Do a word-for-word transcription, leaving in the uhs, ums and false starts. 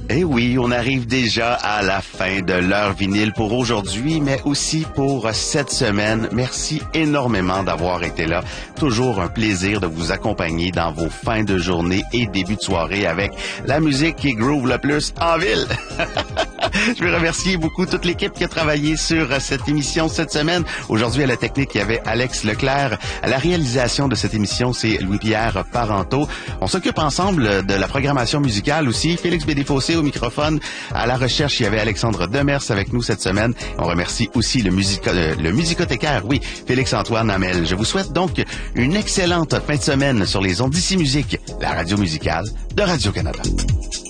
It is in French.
Eh oui, on arrive déjà à la fin de l'heure vinyle pour aujourd'hui, mais aussi pour cette semaine. Merci énormément d'avoir été là. Toujours un plaisir de vous accompagner dans vos fins de journée et début de soirée avec la musique qui groove le plus en ville. Je veux remercier beaucoup toute l'équipe qui a travaillé sur cette émission cette semaine. Aujourd'hui, à la technique, il y avait Alex Leclerc. À la réalisation de cette émission, c'est Louis-Pierre Parenteau. On s'occupe ensemble de la programmation musicale aussi. Félix Bédéfossé au microphone. À la recherche, il y avait Alexandre Demers avec nous cette semaine. On remercie aussi le, musico- euh, le musicothécaire, oui, Félix-Antoine Hamel. Je vous souhaite donc une excellente fin de semaine sur les ondes d'Ici Musique, la radio musicale de Radio-Canada.